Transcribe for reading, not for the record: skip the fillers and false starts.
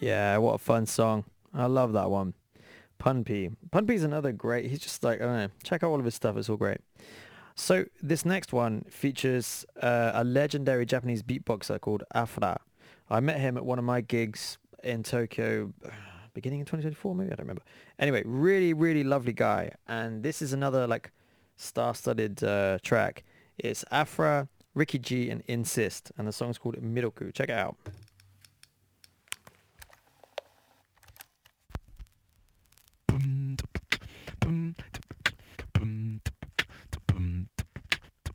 Yeah, what a fun song. I love that one. Pun P. Pun P's another great. He's just like, I don't know. Check out all of his stuff. It's all great. So this next one features a legendary Japanese beatboxer called Afra. I met him at one of my gigs in Tokyo, beginning in 2024, maybe I don't remember. Anyway, really, really lovely guy. And this is another like star-studded track. It's Afra, Ricky G, and Insist, and the song's called Miroku. Check it out.